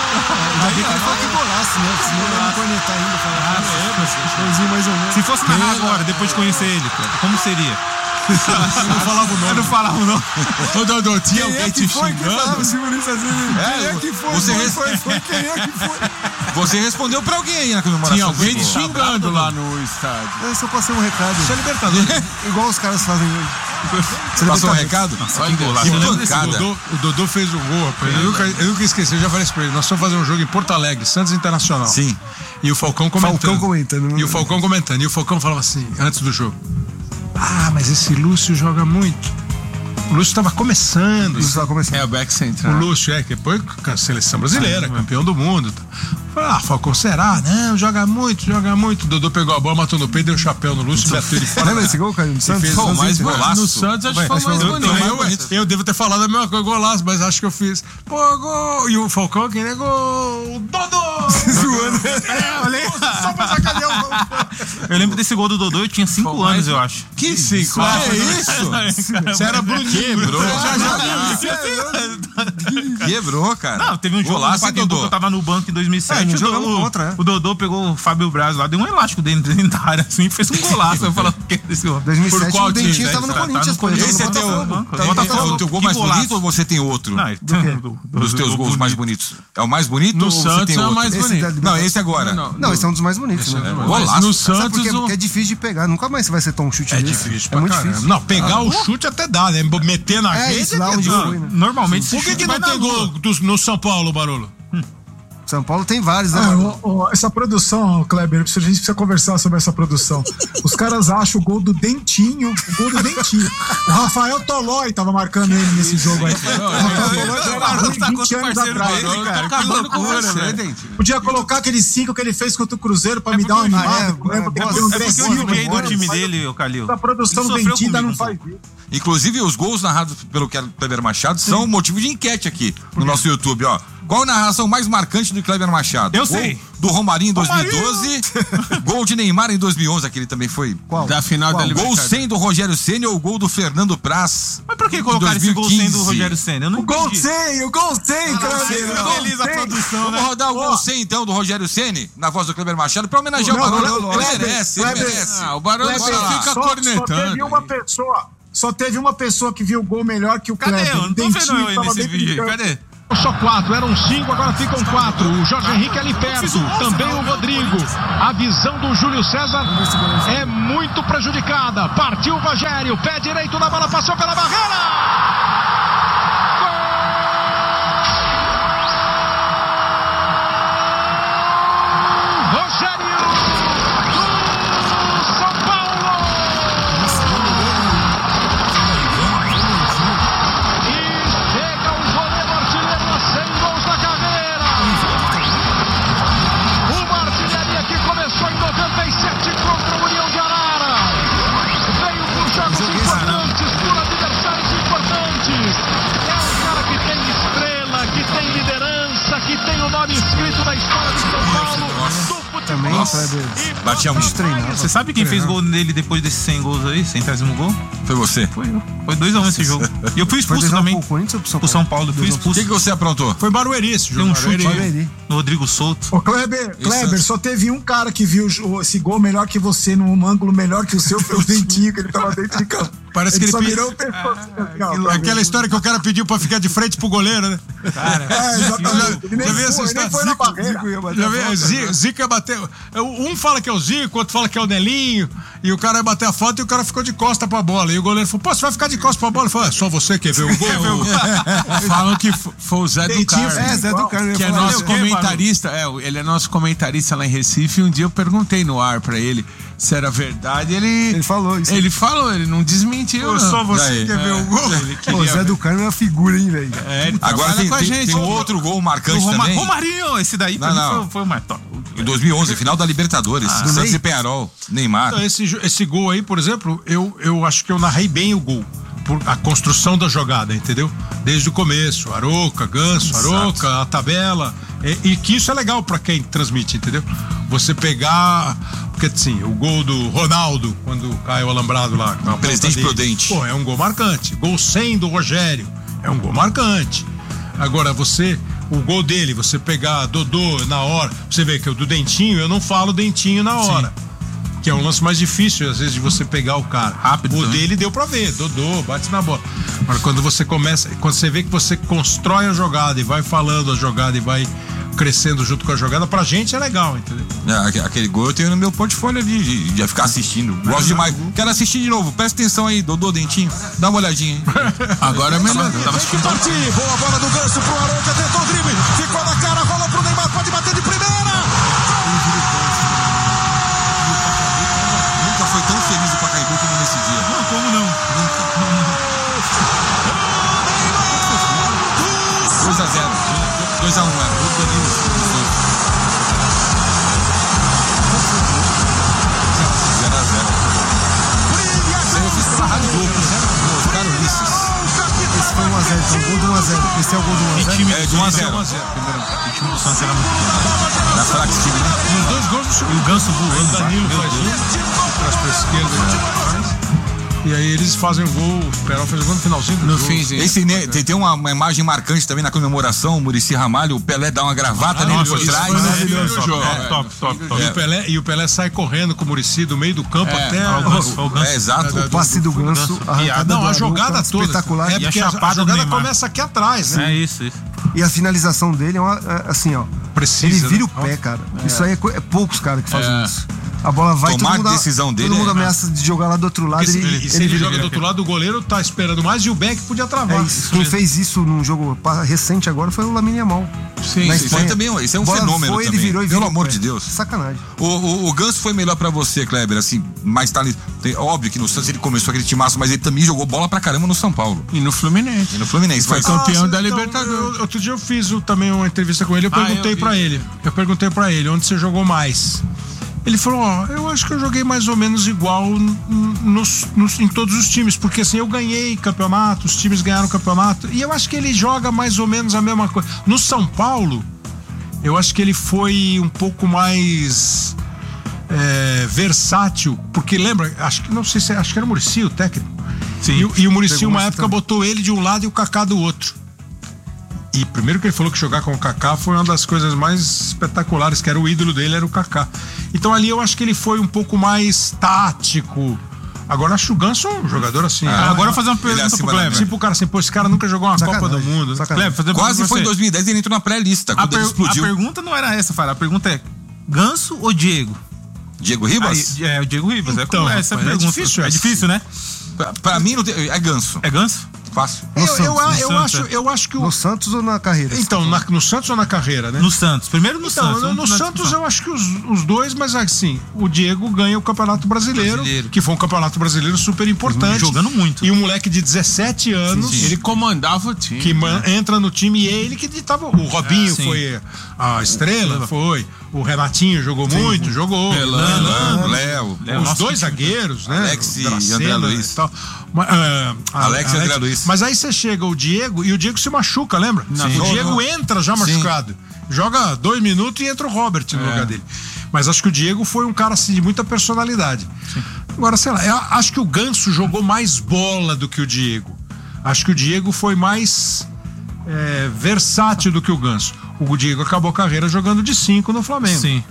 Ainda bem que ele falou que golaço, né? Senão ele ia cornetar ainda. Falar, ah, é, mais ou menos. Se fosse narrar agora, depois de conhecer ele, cara, como seria? Eu não falava o nome. Eu não falava o nome. Ô, Dodô, tinha alguém te xingando? Quem é que foi? Você Foi, res- foi, foi, quem é que foi? Você respondeu pra alguém aí na comemoração. Tinha alguém do te gol. xingando lá no estádio. Eu só passei um recado. Isso é Libertadores. Igual os caras fazem hoje. Você passou um recado? Olha, que e golaço. lembra desse Pancada. Dodô? O Dodô fez um gol, rapaz. Eu nunca, eu nunca esqueci, eu já falei isso pra ele. Nós fomos fazer um jogo em Porto Alegre, Santos Internacional. Sim. E o Falcão comentando. Falcão comentando. E o Falcão comentando. E o Falcão falava assim, antes do jogo. Ah, mas esse Lúcio joga muito. O Lúcio estava começando. Isso vai começar. É o back O central. Lúcio é, que depois com a seleção brasileira, campeão do mundo. Falei, ah, Falcão, será? Não, joga muito, joga muito. O Dodô pegou a bola, matou no peito, deu um chapéu no Lúcio, bateu ele fora. Lembra desse gol, Caio? Do Santos? fez Santos, o mais Inter. golaço. No Santos acho que foi o mais Vai, Eu, bonito. eu, eu devo ter falado a mesma coisa, golaço, mas acho que eu fiz. Pô, gol! E o Falcão aqui, né? Gol! Dodô! Zoando. É, olha só pra sacanear. Eu lembro desse gol do Dodô, eu tinha cinco anos, eu acho. Que cinco? Ah, Que é isso? Você era Bruninho. Quebrou. Já Quebrou, cara. Não, teve um jogo no Golaço, hein, Pacaembu que Dodô? eu tava no banco em dois mil e sete. É, o, nós jogamos Dodô, contra, é. o Dodô pegou o Fábio Braz lá, deu um elástico dentro da área assim e fez um golaço. Eu falei, o que é desse gol? dois mil e sete Por qual o Dentinho time, tava no velho? Corinthians, Tá pô. no ele tava Esse é no teu, Botafogo. Tá é, no Botafogo. é o teu gol Que mais golaço. bonito ou você tem outro? Não, do, do, Dos teus do- gols do- mais bonitos. É o mais bonito No ou você Santos tem é o outro? mais Esse bonito. da Não, Libertadores. esse agora. Não, esse é um dos mais bonitos, né? Golaço. No Sabe por Santos, quê? o- Porque é difícil de pegar. Nunca mais você vai acertar um chute É desse. difícil É pra muito caramba. difícil. Não, pegar o chute até dá, né? Meter na É rede. isso, lá é onde duro. foi, né? Normalmente se Por que, chute que vai não na tem lua. gol dos- no São Paulo, Barolo? São Paulo tem vários, né? Ah, mano? o- o- essa produção, Kleber, a gente precisa conversar sobre essa produção. Os caras acham o gol do Dentinho, o gol do Dentinho. O Rafael Tolói tava marcando ele nesse jogo aí. O Rafael Tolói já era ruim vinte anos atrás. Tá acabando com você, Dentinho. Podia colocar aquele cinco que ele fez contra o Cruzeiro pra me dar uma porque- animada. é, Lembra? é, Tem boa- o É André porque eu Silva, joguei do agora. time dele, o Calil. A produção Ele sofreu vendida comigo não um faz pouco. isso. Inclusive, os gols narrados pelo Kleber Machado são motivo de enquete aqui no nosso YouTube, ó. Qual a narração mais marcante do Kleber Machado? Eu Gol sei. Do Romarinho em dois mil e doze, gol de Neymar em dois mil e onze, aquele também foi. Qual? Da final da Gol Libertadores. cem do Rogério Ceni ou gol do Fernando Praz? Mas por que em colocaram esse gol sem do dois mil e quinze? Rogério Senna? Eu não O gol entendi. cem, o gol cem, Kleber. Ficou feliz a produção, Vamos né? rodar o gol cem então do Rogério Ceni, na voz do Kleber Machado, pra homenagear Não, o Barolo. não, Ele Kleber, merece, ele Kleber. merece. Ah, o Barolo Kleber, só fica só, só cornetando. teve uma pessoa, só teve uma pessoa que viu o gol melhor que o Cadê? Kleber. Eu não tô Dentinho vendo eu aí tava nesse dentro de vídeo aí. campo. Cadê? Só quatro, eram cinco, agora ficam quatro. O Jorge Henrique ali perto, também o Rodrigo. A visão do Júlio César é muito prejudicada. Partiu o Rogério, pé direito na bola, passou pela barreira. Gol! Rogério do São Paulo. E chega o goleiro artilheiro a cem gols na carreira. Uma artilharia que começou em noventa e sete contra o União de Arara. Veio por jogos importantes, por adversários importantes. É um cara que tem estrela, que tem liderança, que tem o nome escrito na história de São Paulo. Do Também, Nossa. Kleber. Batia muito. Treinava. Você sabe quem fez gol nele depois desses cem gols aí? Centésimo gol? Foi você. Foi eu. Foi dois a um esse jogo. E eu fui Foi expulso dois a um também. pro Corinthians ou pro São Pro São Paulo, eu fui O expulso. que, que você aprontou? Foi Barueri esse Tem jogo. um chute Barueri. no Rodrigo Souto. Ô, Kleber, Kleber, só teve um cara que viu o- esse gol melhor que você, num ângulo melhor que o seu, foi o Dentinho, que ele tava dentro de campo. Parece que ele só pediu- virou o pescoço, assim, ó, Kleber. Aquela história que o cara pediu pra ficar de frente pro goleiro, né? É, exatamente. Ele nem Já vi essa foi, ele nem história? foi na Zico, barreira. Já vi, Zico, Zico ia bater. Um fala que é o Zico, outro fala que é o Nelinho, e o cara ia bater a falta e o cara ficou de costa pra bola. E o goleiro falou: pô, você vai ficar de costa pra bola? Ele falou: é só você que vê o gol. Falam que f- foi o Zé do Dentinho Carmo. É, Zé do Carmo. Que é Falar, nosso né? comentarista, é, ele é nosso comentarista lá em Recife. E um dia eu perguntei no ar pra ele se era verdade. Ele, Ele falou isso. Ele falou, ele não desmentiu. Não. Só você Daí. quer ver o gol. Ele Pô, queria Zé ver. do Carmo é uma figura, hein, velho? É, ele Agora trabalha tem, com a tem, gente. tem um outro gol marcante O Roma- também. Romarinho, esse daí pra Não, mim não. foi, foi o mais top. Em dois mil e onze, final da Libertadores. Santos Ney? e Peñarol, Neymar. Então, esse, jo- esse gol aí, por exemplo, eu, eu acho que eu narrei bem o gol. Por a construção da jogada, entendeu? Desde o começo, Aroca, Ganso, Aroca, a tabela. E, e que isso é legal pra quem transmite, entendeu? Você pegar. Porque assim, o gol do Ronaldo, quando cai o alambrado lá. com a ponta Presidente dele, Prudente. Pô, é um gol marcante. Gol cem do Rogério. É um gol marcante. Agora, você o gol dele, você pegar Dodô na hora, você vê que o do Dentinho, eu não falo Dentinho na hora. Sim. Que é um lance mais difícil, às vezes, de você pegar o cara. Rápido. O também. Dele deu pra ver, Dodô, bate na bola. Agora, quando você começa, quando você vê que você constrói a jogada e vai falando a jogada e vai crescendo junto com a jogada, pra gente é legal, entendeu? É, aquele gol eu tenho no meu portfólio ali, de, de ficar assistindo. Gosto demais. Quero assistir de novo, presta atenção aí, Dodô, Dentinho. Dá uma olhadinha, hein? Agora é melhor. Tava assistindo. Boa bola do Ganso pro Arouca, tentou o drible, ficou na cara, rolou pro Neymar, pode bater de primeira. Foi tão feliz o Pacaembu como nesse dia. Não, como não? dois a zero. dois a um, é. O Danilo. zero a zero. Isso aí eu fiz pela Rádio Globo. Os caras Ulisses. Esse foi um a zero, então, gol do um a zero. Esse é o gol do um a zero? É, de um a zero. O time do Santos era muito bom. Da Flax Time, né? E os dois gols do E o Ganso voando. O Danilo faz um, traz pra esquerda e, e aí eles fazem o gol, o Perol fez o gol no finalzinho do No jogo. finzinho. Esse, né, tem, tem uma, uma imagem marcante também na comemoração, o Muricy Ramalho, o Pelé dá uma gravata Ah, nele nossa, por isso trás. foi maravilhoso. É, Top, é, Top, top, top. E, o Pelé, e o Pelé sai correndo com o Muricy do meio do campo É, até o Ganso, o Ganso. É, exato. É, O passe do Ganso, a E a- arrancada Não, do a jogada Arouca, toda. espetacular. É E a porque a, a chapada do jogada Neymar. começa aqui atrás, né? É isso, isso. E a finalização dele é uma, é, assim, ó. Precisa, Ele vira né? o pé, cara. Isso aí é, co- é poucos caras que fazem É. isso. A bola vai, Tomar todo mundo, a decisão dele todo mundo é- ameaça de jogar lá do outro lado. Porque se Ele, ele, ele, se ele vira- joga do outro lado, o goleiro tá esperando mais e o Beck podia travar. É isso. Quem fez isso num jogo pa- recente agora foi o Lamine Yamal. Sim, Na sim. Isso aí também é um- isso é um Bola fenômeno foi, ele também. virou e Pelo virou amor o pé. de Deus. Sacanagem. O, o, o Ganso foi melhor pra você, Kleber, assim, mais talento. Tem- Óbvio que no Santos ele começou aquele timaço, mas ele também jogou bola pra caramba no São Paulo. E no Fluminense. E no Fluminense. Foi Mas- campeão da então, Libertadores. eu- outro dia eu fiz o- também uma entrevista com ele, eu Ah, perguntei eu vi. pra ele. Eu perguntei pra ele, onde você jogou mais? Ele falou, ó, eu acho que eu joguei mais ou menos igual n- nos, nos- em todos os times, porque assim, eu ganhei campeonato, os times ganharam campeonato, e eu acho que ele joga mais ou menos a mesma coisa. No São Paulo, eu acho que ele foi um pouco mais é, versátil, porque lembra, acho que não sei se acho que era o Muricy o técnico. Sim. E, o- e o Muricy Pegou uma esse época também. botou ele de um lado e o Kaká do outro. E primeiro que ele falou que jogar com o Kaká foi uma das coisas mais espetaculares, que era o ídolo dele, era o Kaká. Então ali eu acho que ele foi um pouco mais tático. Agora acho o Ganso um jogador assim. Ah, é, agora eu vou fazer uma ele é pergunta acima pro da Kleber. média. Tipo o cara assim, pô, esse cara nunca jogou uma Sacanagem, Copa do Mundo. sacanagem. Kleber, fazer uma Quase pergunta foi em pra você. dois mil e dez, ele entrou na pré-lista, A, quando ele per- a explodiu. pergunta não era essa, Fara. A pergunta é: Ganso ou Diego? Diego Ribas? Aí, é, o Diego Ribas. É, Então, essa é a rapaz, é pergunta. difícil É essa. difícil, né? Pra, pra mim, não tem- é Ganso. É Ganso? Fácil. Eu, No eu, Santos, eu, no acho, Santos, eu acho que o. No Santos ou na carreira? Então, na- no Santos ou na carreira, né? No Santos. Primeiro no Então, Santos. no, no vamos na Santos discussão. eu acho que os, os dois, mas assim, o Diego ganha o Campeonato Brasileiro, Brasileiro. que foi um Campeonato Brasileiro super importante. Jogando muito. E um moleque de dezessete anos, Ele comandava o time. que man- entra no time e é ele que ditava. O Robinho sim. foi a estrela, foi. O Renatinho jogou muito, jogou. Elano, Léo. Léo, Os nosso dois time. zagueiros, né? Alex e Dracena André Luiz. e tal. Mas, ah, Alex e André Luiz. Mas aí você chega o Diego e o Diego se machuca, lembra? Sim. O Diego entra já Sim. machucado. Joga dois minutos e entra o Robert no É. lugar dele. Mas acho que o Diego foi um cara assim de muita personalidade. Agora, sei lá, eu acho que o Ganso jogou mais bola do que o Diego. Acho que o Diego foi mais é, versátil do que o Ganso. O Diego acabou a carreira jogando de cinco no Flamengo. Sim.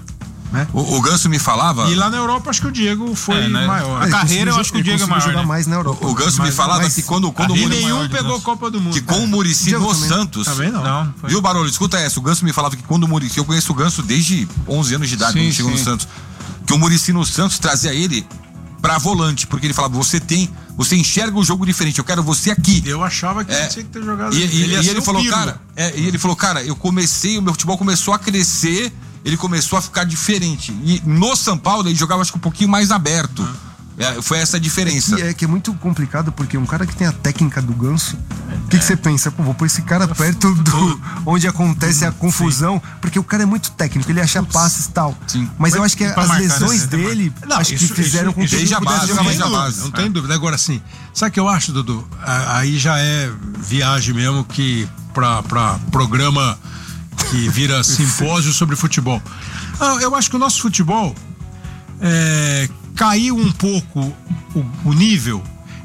O, o Ganso me falava. E lá na Europa acho que o Diego foi É, né? maior. A Ele carreira, eu conseguiu- acho que o ele Diego é conseguiu maior, jogar né? mais na Europa. O Ganso me Mas- falava mas- que quando, quando o E Muricy. nenhum maior de pegou a Ganso. Copa do Mundo. Que com o Muricy Diego no também. Santos. Também não. Não, foi. Viu, Barulho? Escuta essa. O Ganso me falava que quando o Muricy. Eu conheço o Ganso desde onze anos de idade, Sim, quando chegou no sim. Santos. Que o Muricy no Santos trazia ele pra volante, porque ele falava: você tem. Você enxerga o jogo diferente, eu quero você aqui. Eu achava que É. ele tinha que ter jogado. E, e- ia e ser ele o falou, Pirlo. cara, é, e ele falou, cara, eu comecei, o meu futebol começou a crescer, ele começou a ficar diferente. E no São Paulo ele jogava, acho que um pouquinho mais aberto. É, foi essa a diferença. E é que é muito complicado, porque um cara que tem a técnica do Ganso, o que, que você pensa? Pô, vou pôr esse cara perto do onde acontece a confusão, porque o cara é muito técnico, ele acha passes e tal. Sim. Mas eu acho que pra as marcar, lesões né? dele, Não, acho isso- que fizeram isso- com que isso ele desde a pudesse base, jogar mais desde a bola. base. Não tem dúvida. Agora, assim, sabe o que eu acho, Dudu? A- Aí já é viagem mesmo que pra, pra programa que vira simpósio sobre futebol. Ah, eu acho que o nosso futebol é, caiu um pouco o, o nível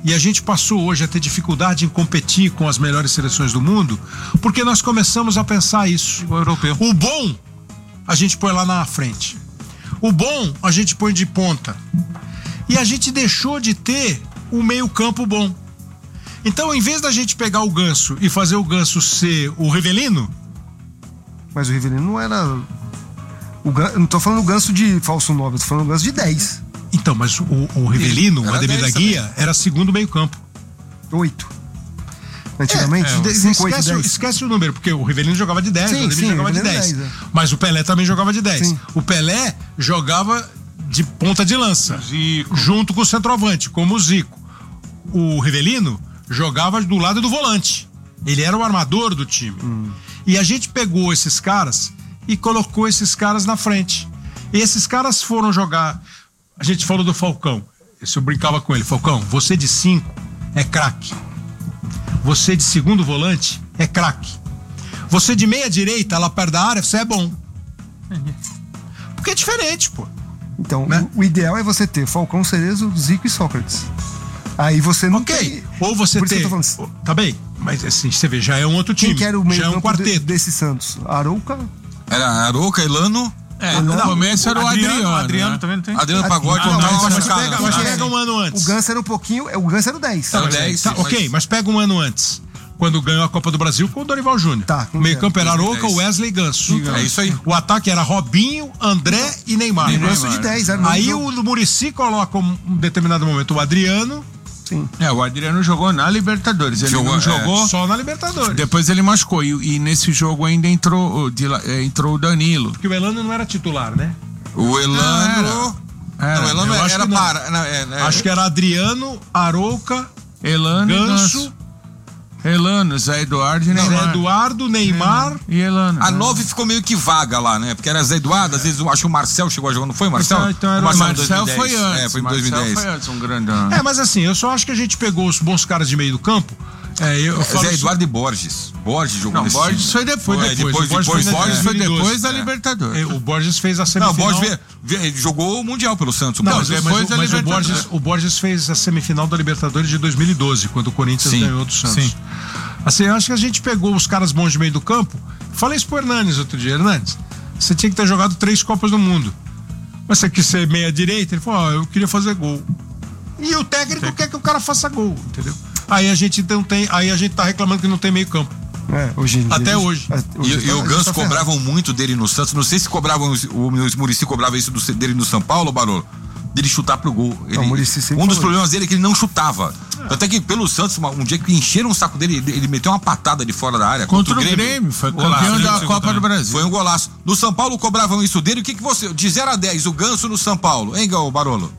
E a gente passou hoje a ter dificuldade em competir com as melhores seleções do mundo, porque nós começamos a pensar isso. O europeu. O bom, a gente põe lá na frente. O bom, a gente põe de ponta. E a gente deixou de ter um meio-campo bom. Então, em vez da gente pegar o Ganso e fazer o Ganso ser o Rivelino... Mas o Rivelino não era... O Gan... Eu não tô falando o Ganso de falso nove, eu tô falando o Ganso de dez. Então, mas o, o Rivelino, o Ademir da Guia, também. era segundo meio-campo. Oito. Antigamente, É, cinco, esquece, oito, dez. esquece o número, porque o Rivelino jogava de dez, Sim, o Ademir sim, jogava o de Rivelino dez. dez, é. Mas o Pelé também jogava de dez. Sim. O Pelé jogava de ponta de lança, Zico. junto com o centroavante, como o Zico. O Rivelino jogava do lado do volante. Ele era o armador do time. Hum. E a gente pegou esses caras e colocou esses caras na frente. E esses caras foram jogar. A gente falou do Falcão. Esse eu brincava com ele. Falcão, você de cinco é craque. Você de segundo volante é craque. Você de meia direita, lá perto da área, você é bom. Porque é diferente, pô. Então, Né? o, o ideal é você ter Falcão, Cerezo, Zico e Sócrates. Aí você não Ok. tem... Ou você Por isso ter. que eu tô falando. Tá bem, mas assim, você vê, já é um outro time. Quem que era o meio já é um campo de, quarteto. desse Santos? Arouca? Era Arouca, Elano, É, No não, começo era o Adriano. O Adriano né? também não tem? Adriano Pagode, Ah, não, mas- não, mas machucado, pega, não, mas não. pega um ano O antes. Ganso era um pouquinho... O Ganso era o dez. Tá, dez, Tá, sim, ok, mas- mas pega um ano antes. Quando ganhou a Copa do Brasil com o Dorival Júnior. Tá, O meio quem campo era que é? Arouca, Wesley e Ganso. É isso aí. O ataque era Robinho, André e Neymar. O Ganso de dez. Era no Aí jogo. o Muricy coloca um um determinado momento o Adriano, Sim. É, o Adriano jogou na Libertadores. Ele Jogou, não é. jogou. só na Libertadores. Depois ele machucou. E, e nesse jogo ainda entrou, o de lá- eh, entrou o Danilo. Porque o Elano não era titular, né? O Elano. Era. Não, o Elano eu era, acho era que não. para. não, é, é, Acho que era Adriano, Arouca, Elano e Ganso, Ganso. Elano, Zé Eduardo e Zé Neymar. Eduardo, Neymar. E Elano. A nove ficou meio que vaga lá, né? Porque era Zé Eduardo, às vezes eu acho que o Marcel chegou a jogar, não foi, Marcel? Então- então era o o O em Marcel dois mil e dez. foi antes. É, foi em Marcel dois mil e dez. foi antes, um grandão. É, mas assim, eu só acho que a gente pegou os bons caras de meio do campo. É, eu, eu falo Zé isso- Eduardo e Borges. Borges jogou Não, nesse Borges time. foi depois. Foi É, depois. depois, o Borges depois, foi, Borges em foi dois mil e doze. depois da é. Libertadores. É, o Borges fez a Não, o semifinal. Borges veio- veio- jogou o Mundial pelo Santos. o Não, Borges. mas, depois mas, da o- mas o, Libertadores. Borges, o Borges fez a semifinal da Libertadores de dois mil e doze, quando o Corinthians Sim, ganhou do Santos. sim. Assim, eu acho que a gente pegou os caras bons de meio do campo. Falei isso pro Hernanes outro dia. Hernanes, você tinha que ter jogado três Copas do Mundo. Mas você quis ser meia-direita? Ele falou, ó, eu queria fazer gol. E o técnico quer que o cara faça gol, entendeu? Aí a gente não tem, aí a gente tá reclamando que não tem meio campo. É, hoje em dia, Até a gente- hoje. a- E, tá- e a o gente Ganso tá ferrado. cobravam muito dele no Santos. Não sei se cobravam, o Muricy cobrava isso do- dele no São Paulo, Barolo. Dele chutar pro gol. Ele- Não, o Muricy sempre um dos falou problemas dele é que ele não chutava. Até que pelo Santos, uma- um dia que encheram o saco dele, ele, ele meteu uma patada de fora da área. Contra o Grêmio, foi campeão da Copa do Brasil. Foi um golaço. No São Paulo cobravam isso dele. O que, que você. De zero a dez, o Ganso no São Paulo. Hein, Gal Barolo?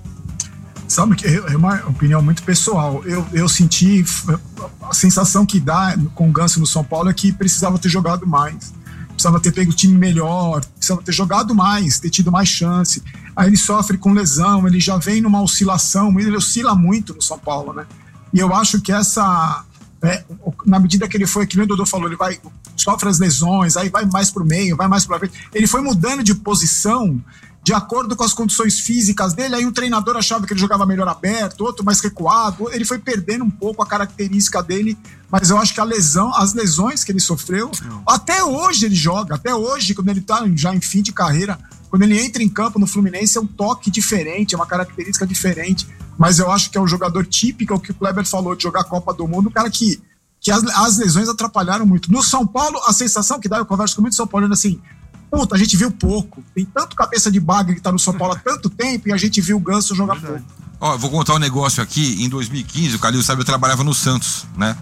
Sabe que é uma opinião muito pessoal. Eu, eu senti f- a sensação que dá com o Ganso no São Paulo é que precisava ter jogado mais. Precisava ter pego o time melhor, precisava ter jogado mais, ter tido mais chance. Aí ele sofre com lesão, ele já vem numa oscilação, ele oscila muito no São Paulo, né? E eu acho que essa, é, na medida que ele foi, que nem o Dodô falou, ele vai, sofre as lesões, aí vai mais pro meio, vai mais pra frente. Ele foi mudando de posição de acordo com as condições físicas dele, aí o treinador achava que ele jogava melhor aberto, outro mais recuado, ele foi perdendo um pouco a característica dele, mas eu acho que a lesão, as lesões que ele sofreu, até hoje ele joga, até hoje, quando ele tá já em fim de carreira, quando ele entra em campo no Fluminense, é um toque diferente, é uma característica diferente, mas eu acho que é um jogador típico, é o que o Kleber falou, de jogar a Copa do Mundo, um cara que, que as, as lesões atrapalharam muito. No São Paulo, a sensação que dá, eu converso com muitos São Paulinos assim, puta, a gente viu pouco. Tem tanto cabeça de bagre que tá no São Paulo há tanto tempo e a gente viu o Ganso jogar pouco. Ó, vou contar um negócio aqui. Em dois mil e quinze, o Calil sabe, eu trabalhava no Santos, né?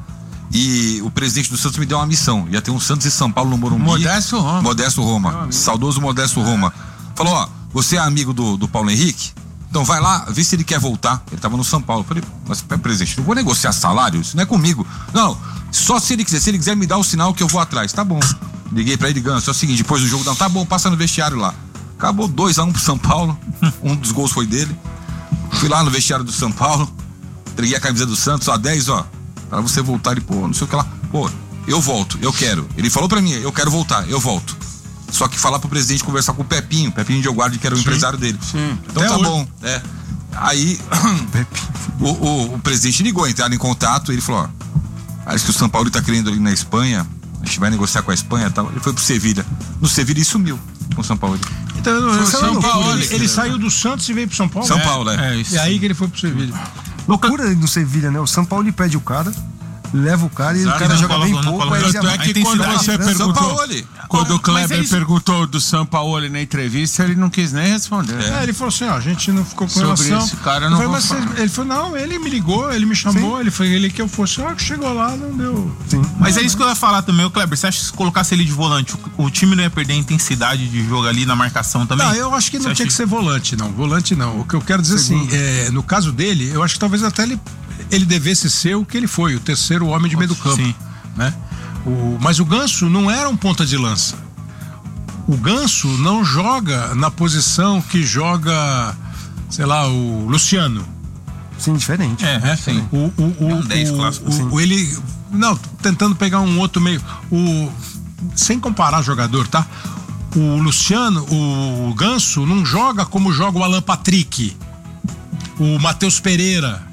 E o presidente do Santos me deu uma missão. Ia ter um Santos e São Paulo no Morumbi. Modesto Roma. Modesto Roma. Saudoso Modesto Roma. Falou, ó, você é amigo do, do Paulo Henrique? Então vai lá, vê se ele quer voltar. Ele tava no São Paulo. Eu falei, mas presidente, não vou negociar salário, isso não é comigo. Não, só se ele quiser. Se ele quiser me dar o sinal que eu vou atrás. Tá bom. Liguei pra ele, Ganso, é o seguinte, depois do jogo, não, tá bom, passa no vestiário lá. Acabou dois a um pro São Paulo, um dos gols foi dele. Fui lá no vestiário do São Paulo, entreguei a camisa do Santos, ó, dez, ó, pra você voltar, ele, pô, não sei o que lá. Pô, eu volto, eu quero. Ele falou pra mim, eu quero voltar, eu volto. Só que falar pro presidente conversar com o Pepinho, Pepinho de Oguardi, que era o Sim, empresário dele. sim. Então Até tá hoje. bom, é. Aí, O, o, o presidente ligou, entraram em contato, ele falou, ó, acho que o São Paulo tá querendo ali na Espanha, a gente vai negociar com a Espanha e tal. Ele foi pro Sevilha. No Sevilha ele sumiu com o São Paulo. Então, Foi São São Paulo, Paulo, ele, ele saiu do Santos e veio pro São Paulo? São Paulo, é. É, isso. É aí que ele foi pro Sevilha. Loucura no Sevilha, né? O São Paulo ele pede o cara, leva o cara e Exato, o cara não joga coloca- bem não pouco. coloca- Aí Tanto já... é que intensidade. quando você São perguntou, Paulo. quando o Mas Kleber é isso. perguntou do São Paulo na entrevista, ele não quis nem responder. É, ele falou assim, ó, a gente não ficou com Sobre relação. esse cara, eu Eu não falei, vou mas falar. vocês- ele falou, não, ele me ligou, ele me chamou, ele foi ele que eu fosse, ó, que chegou lá, não deu. Sim. Mas é isso que eu ia falar também, o Kleber. Você acha que se colocasse ele de volante, o, o time não ia perder a intensidade de jogo ali na marcação também? Não, eu acho que Você não acha tinha que ser volante, não. Volante não. O que eu quero dizer assim, é, no caso dele, eu acho que talvez até ele, ele devesse ser o que ele foi, o terceiro homem de meio do campo. Sim. Né? O, mas o Ganso não era um ponta de lança. O Ganso não joga na posição que joga, sei lá, o Luciano. Sim, diferente. É, Né? sim. O, o, o, É um dez o- clássico, o- sim. o- ele. Não, tentando pegar um outro meio. O, sem comparar jogador, tá? O Luciano, o Ganso, não joga como joga o Alan Patrick, o Matheus Pereira.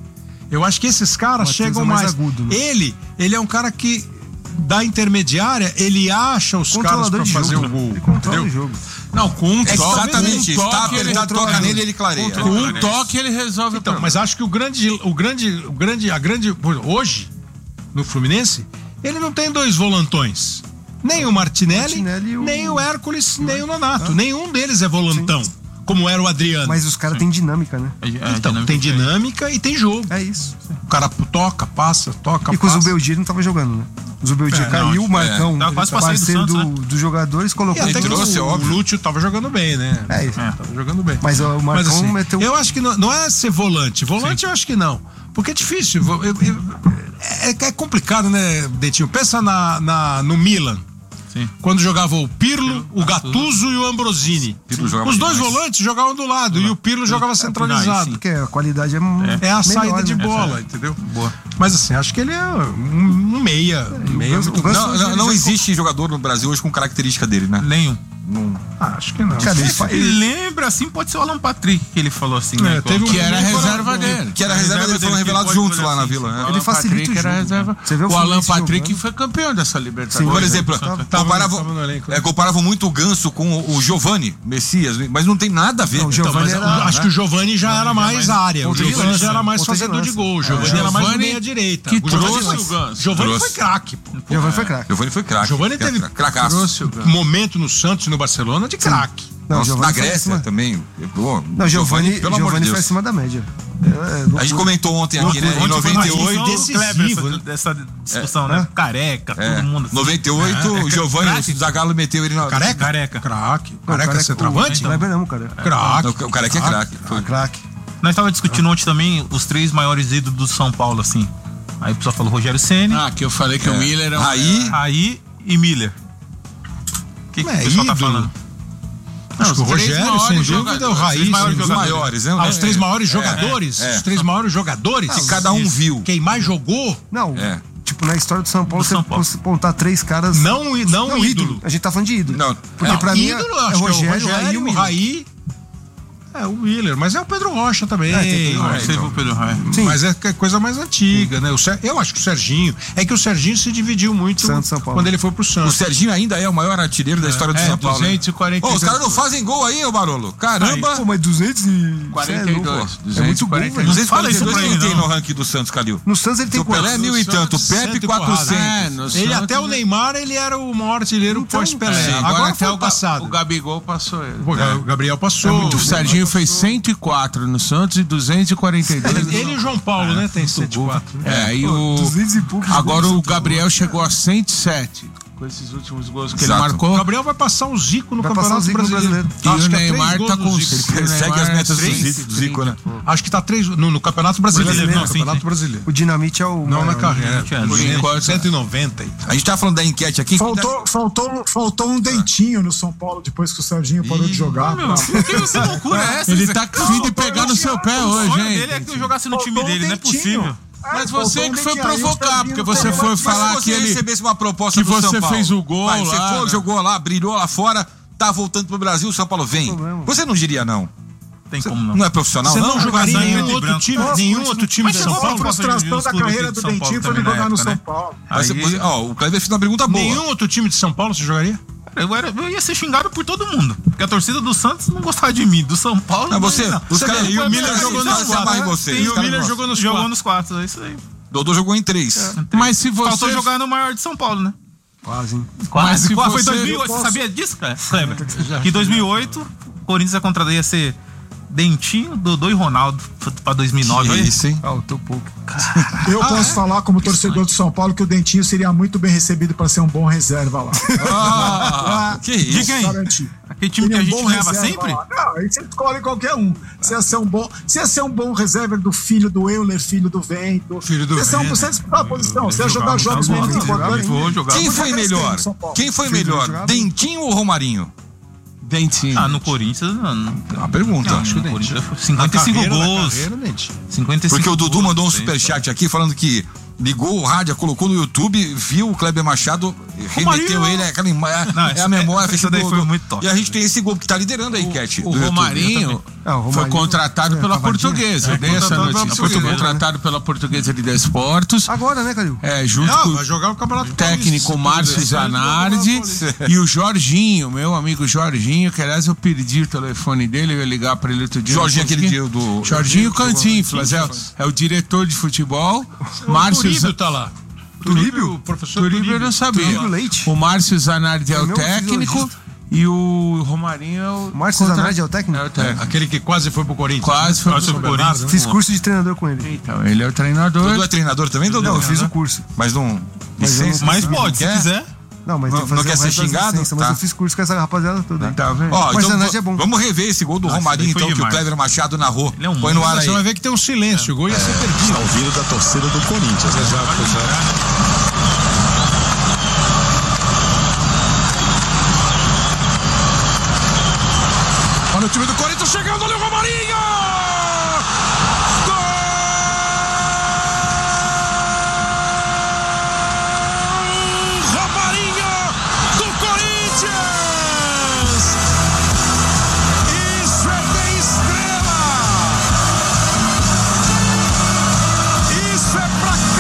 Eu acho que esses caras Matheus chegam é mais mais. agudo, né? Ele, ele é um cara que da intermediária, ele acha os caras Controlador pra de fazer jogo. o gol. Ele controla Entendeu? o jogo. Não, com um É toque. exatamente, com um está toque, ele apertado, toca nele, ele clareia. Com um toque ele resolve Então, o mas acho que o grande, o grande, o grande, a grande, hoje no Fluminense, ele não tem dois volantões. Nem o Martinelli, Martinelli e o- nem o Hércules, nem o Nonato. Nenhum deles é volantão, como era o Adriano. Mas os caras têm dinâmica, né? É, é, então, dinâmica tem é- dinâmica e tem jogo. É isso. O cara toca, passa, toca, E com o passa. Zubeldia ele não tava jogando, né? O Zubeldia É, caiu, não, o Marcão, Tava quase pra sair do parceiro Santos, do- dos jogadores, E colocou até o que trouxe, o, óbvio. o Lúcio tava jogando bem, né? É isso. Tava jogando bem. Mas o Marcão assim, meteu. Eu acho que não, não é ser volante. Volante eu acho que não. Porque é difícil. vo- eu- eu- é, é complicado, né, Dentinho? Pensa na, na- no Milan. Sim. Quando jogava o Pirlo, o Gattuso e o Ambrosini. Pirlo jogava Os dois demais. volantes jogavam do lado e o Pirlo jogava centralizado. Porque a qualidade é, É a melhor, saída de né? bola, entendeu? Boa. Mas assim, acho que ele é um, um meia. Um meia Ganso- muito o Ganso- bom. Não, não, não existe jogador no Brasil hoje com característica dele, né? Nenhum. Não. Ah, acho que não. Cara, ele, fa- Ele ele- lembra assim, pode ser o Alan Patrick que ele falou assim, né? É, teve um Que era a momento reserva agora- dele. Que era a reserva dele, foram dele, revelados que pode juntos olhar lá na assim, Vila, sim. né? ele facilita Patrick o era jogo. reserva. Você vê o O Alan Fluminense Patrick jogando. foi campeão dessa Libertadores. Por exemplo, Tava- comparavam, tava no elenco. é, comparavam muito o Ganso com o, o Giovani, Messias, mas não tem nada a ver. Não, o Então, Giovani mas era- o- acho que o Giovani já era mais área. O ponta de Giovani lança, já era mais ponta de fazedor de lança. gol. O Giovani É, era mais Giovani meia direita. que O Giovani trouxe foi- o Ganso. Giovani Trouxe. foi craque, pô. Giovani foi craque. Giovani foi craque. Giovani teve cracaço. Trouxe o Ganso. momento no Santos e no Barcelona de craque. Não, Nossa, Giovani na foi Grécia acima- também. Pô, Não, Giovani, pelo amor de Giovani Deus. foi acima da média. É, é, A gente loucura. comentou ontem aqui, né? Em Ontem foi noventa e uma oito. discussão, decisivo, Kleber, né? Dessa discussão, né? Careca, É, todo mundo. assim. noventa e oito, o Giovani, craque. o Zagallo meteu ele na. Careca? Careca. Craque. Não, Careca é centroavante? O Kleber não, cara. Craque. Não, o cara que é craque. Foi. Ah, craque. Nós tava discutindo ontem também os três maiores ídolos do São Paulo, assim. Aí o pessoal falou Rogério Ceni, Ah, que eu falei que o Miller é um... Aí, Raí e Miller. O que, que É, o pessoal tá ídolo. falando? Acho que o os três Rogério, maiores sem dúvida, jogadores, o os Raiz. três maiores os jogadores. maiores, né? Ah, os três maiores É, jogadores? é. Os três maiores jogadores? Que cada um viu. Quem mais jogou? Não, É. tipo, na história do São Paulo, Do você São Paulo. você apontar três caras. Não, não, ídolo. A gente tá falando de ídolo. Não, Porque Não, pra mim é, ídolo, é acho Rogério, que é o Raí e Rogério, o o Miller. Raí. É, o Miller, mas é o Pedro Rocha também. É, tem Pedro Rocha. Mas- Você viu o Pedro Raí? Sim. Mas é que é coisa mais antiga, né? O Ser- Eu acho que o Serginho. É que o Serginho se dividiu muito Santos, São Paulo. quando ele foi pro o Santos. Serginho ainda é o maior artilheiro da história do É, São Paulo. né? duzentos e quarenta e Ô, os dois. caras não fazem gol aí, ô Barolo. Caramba! Pô, mas duzentos e... quarenta e dois. Cê é louco, pô. É muito gol, velho. duzentos e Fala isso quarenta e dois pra quem ele, tem não. no ranking do Santos, Calil? No Santos ele tem O Pelé é quantos? mil e tanto, o Santos, Pepe cento e porrada. quatrocentos. É, no Ele Santos, até o Neymar, ele era o maior artilheiro Então, pós-Pelé. É, Agora, agora foi até o o, Ga- passado. o Gabigol passou ele. Pô, O Gabriel passou. O Serginho fez cento e quatro no Santos e duzentos e quarenta e dois. Ele, ele e o João Paulo, né? Tem cento e quatro. É, e o. duzentos e poucos Agora gols. o Gabriel chegou a cento e sete. Com esses últimos gols que Exato. ele marcou. O Gabriel vai passar o Zico no Vai passar Campeonato o Zico no Brasileiro. Brasileiro. E Acho o que é três Neymar gols tá do com. Zico. o Ele segue Neymar as é metas do três, Zico, Zico, né? Acho que tá três no, no Campeonato Brasileiro. Brasileiro, no sim, Campeonato sim. Brasileiro. O Dinamite é o. Não na maior. carreira. é, Por sim. enquanto, cento e noventa. A gente tava falando da enquete aqui. Faltou, faltou, faltou um dentinho no São Paulo depois que o Serginho parou de jogar. Meu, que, que loucura é essa? Ele tá com fim de pegar no seu pé O hoje, sonho hein? dele é que eu jogasse no time Faltou um dele, não é dentinho. possível. Mas faltou você um que foi dentinho. Aí o provocar, Serginho porque você pegou- foi Mas falar se que você ele. recebesse uma proposta que do você São Paulo, fez o gol vai, lá, Você foi, né? jogou lá, brilhou lá fora, tá voltando pro Brasil, o São Paulo vem. problema. Você não diria não? Tem como não. Não é profissional, Você não? não jogaria Casalinho em de outro branco. time, Nossa, nenhum mas- outro time mas de chegou São a Paulo? frustração da carreira do Dentinho foi jogar no São Paulo. Mas você- Aí, ó, o Kleber fez uma pergunta boa. Nenhum outro time de São Paulo você jogaria? eu, era, eu ia ser xingado por todo mundo. Porque a torcida do Santos não gostava de mim. Do São Paulo. Não, você, não. os caras e o Miller jogou nos se quatro, amarra em né? você. E os o caras Miller gostam. jogou nos Jogou quatro. nos quatro, é isso aí. Dodô jogou em três. Mas se você. Faltou jogar no maior de São Paulo, né? Quase, hein? Quase. se Quase. Foi você- dois mil e oito. Você sabia disso, cara? Kleber? Que em dois mil e oito, o Corinthians ia contratar, ia ser Dentinho, Dodô e Ronaldo pra dois mil e nove. Que olha. isso, hein? Faltou pouco. Eu posso falar como torcedor do São Paulo que o Dentinho seria muito bem recebido para ser um bom reserva lá. Ah, que De isso? quem? Garantir. Aquele time que a Seria um gente bom ganhava reserva sempre? lá. Não, aí você escolhe qualquer um. Você ia ser um bom, você ia ser um bom reserva do filho do Euler, filho do Vento. Filho do Você ia ser um- Vento. você ia disputar a posição, você ia jogar jogos jogava, muito importantes. Vou jogar. Quem Porque foi eles melhor? têm no São Paulo. Quem foi Filho melhor? jogava. Dentinho ou Romarinho? Dentinho. Ah, no Corinthians, não. não. É uma pergunta. Acho que o Corinthians foi cinquenta e cinco Na carreira, na gols. carreira, Dentinho. cinquenta e cinco Porque o Dudu gols, mandou um sei, superchat aqui falando que ligou o rádio, colocou no YouTube, viu o Kleber Machado, remeteu ele, é, aquela, ima- é, Não, é essa- a memória. essa fez daí do- foi do- muito top. E a gente tem esse gol que tá liderando a enquete. O do YouTube. Romarinho Ah, o foi Romarinho- contratado é, pela cavadinha. Portuguesa. É, Eu dei essa contratado pela notícia. Foi Portuguesa, contratado pela Portuguesa de Desportos. Agora, né, Calil? É, junto Não, com vai jogar o Campeonato o técnico Márcio Zanardi e o Jorginho, meu amigo Jorginho, que aliás eu perdi o telefone dele, eu ia ligar pra ele outro dia. Jorginho, não consegui. aquele dia do- Jorginho Cantinflas, é, o- é o diretor de futebol. Márcio Turíbio Zan- tá lá. Turíbio? O professor Turíbio eu não sabia. Turíbio Leite. O Márcio Zanardi é É o meu técnico fisiologista. e o Romarinho é o. Márcio contra- Zanardi é o técnico? É o técnico. Aquele que quase foi pro Corinthians. Quase né? foi Quase pro pro Bernardo, né? Fiz curso de treinador com ele. Então, ele é o treinador. Dudu é treinador também, Dudu? Não, eu fiz o curso. Mas não. Mas eu não- Licença? Mas pode, se quer? quiser. Não, mas Não- tem que fazer não quer o ser resto das xingado? licenças, Mas Tá. eu fiz curso com essa rapaziada toda. aí. Tá vendo? Ó, Mas então, Zanardi é bom. vamos rever esse gol do Nossa, Romarinho, esse daí então, foi que o demais. Kleber Machado narrou. Ele é um Põe no monstro. ar aí. Você vai ver que tem um silêncio. O gol ia ser perdido. Está ouvindo da torcida do Corinthians. Exato, exato. Olha o time do Corinthians chegando, olha o Romarinho!